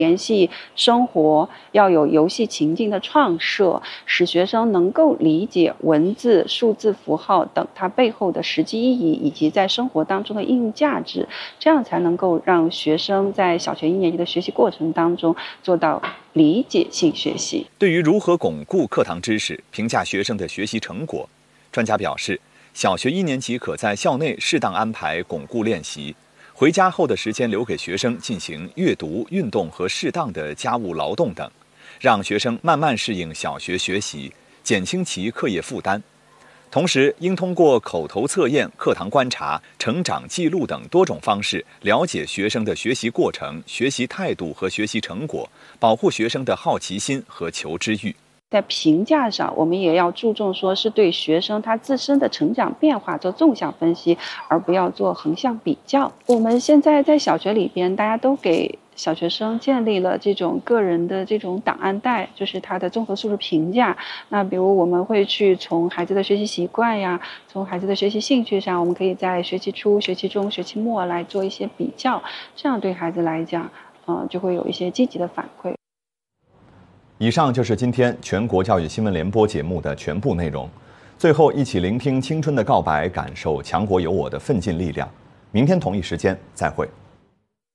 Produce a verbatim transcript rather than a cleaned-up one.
联系生活，要有游戏情境的创设，使学生能够理解文字、数字符号等它背后的实际意义，以及在生活当中的应用价值，这样才能够让学生在小学一年级的学习过程当中做到理解性学习。 对于如何巩固课堂知识、评价学生的学习成果，专家表示，小学一年级可在校内适当安排巩固练习，回家后的时间留给学生进行阅读、运动和适当的家务劳动等，让学生慢慢适应小学学习，减轻其课业负担。同时，应通过口头测验、课堂观察、成长记录等多种方式，了解学生的学习过程、学习态度和学习成果，保护学生的好奇心和求知欲。 在评价上，我们也要注重说是对学生他自身的成长变化做纵向分析，而不要做横向比较。我们现在在小学里边，大家都给小学生建立了这种个人的这种档案袋，就是他的综合素质评价。那比如我们会去从孩子的学习习惯呀，从孩子的学习兴趣上，我们可以在学期初、学期中、学期末来做一些比较，这样对孩子来讲，呃，就会有一些积极的反馈。 以上就是今天全国教育新闻联播节目的全部内容。最后，一起聆听青春的告白，感受强国有我的奋进力量。明天同一时间再会。